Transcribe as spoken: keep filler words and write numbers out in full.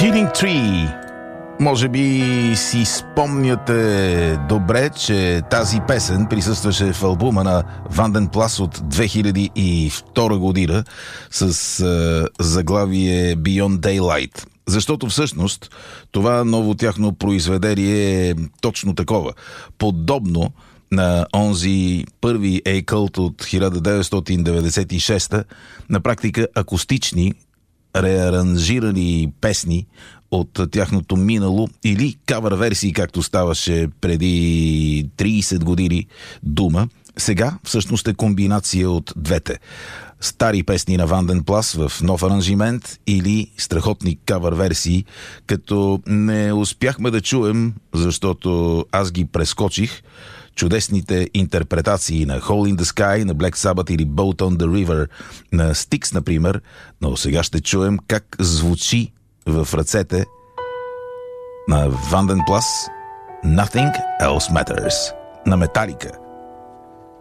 Killing Tree. Може би си спомняте добре, че тази песен присъстваше в албума на Ванден Плас от две хиляди и втора година с е, заглавие Beyond Daylight. Защото всъщност това ново тяхно произведение е точно такова. Подобно на онзи първи A-Cult от хиляда деветстотин деветдесет и шеста, на практика акустични, реаранжирани песни от тяхното минало или кавър версии, както ставаше преди трийсет години дума. Сега всъщност е комбинация от двете. Стари песни на Ванден Плас в нов аранжимент или страхотни кавър версии, като не успяхме да чуем, защото аз ги прескочих, чудесните интерпретации на Hole in the Sky, на Black Sabbath или Boat on the River, на Styx, например, но сега ще чуем как звучи в ръцете на Ванден Плас Nothing Else Matters на Металика.